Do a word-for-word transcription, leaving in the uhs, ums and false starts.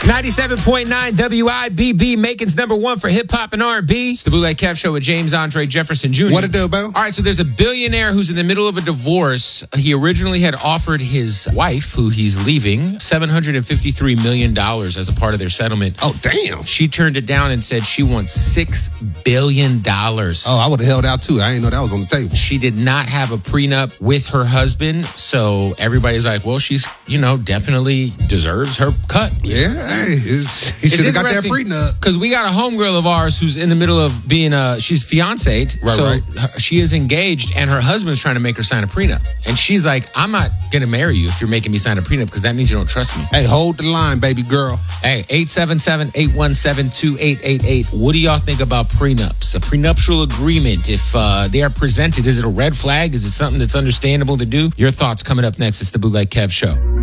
ninety-seven point nine W I B B, Macon's number one for hip hop and R and B. It's the Bootleg Kev Show with James Andre Jefferson Junior What it do, Bo? All right, so there's a billionaire who's in the middle of a divorce. He originally had offered his wife, who he's leaving, seven hundred fifty-three million dollars as a part of their settlement. Oh, damn. She turned it down and said she wants six billion dollars. Oh, I would have held out too. I didn't know that was on the table. She did not have a prenup with her husband, so everybody's like, well, she's, you know, definitely deserves her cut. Yeah, hey, it's, you should have got that prenup. Because we got a homegirl of ours who's in the middle of being, uh, she's fiancéed. Right, so right. Her, she is engaged, and her husband's trying to make her sign a prenup. And she's like, I'm not going to marry you if you're making me sign a prenup, because that means you don't trust me. Hey, hold the line, baby girl. Hey, eight seven seven, eight one seven, two eight eight eight. What do y'all think about prenups? A prenuptial agreement, if uh, they are presented, is it a red flag? Is it something that's understandable to do? Your thoughts coming up next. It's the Bootleg Kev Show.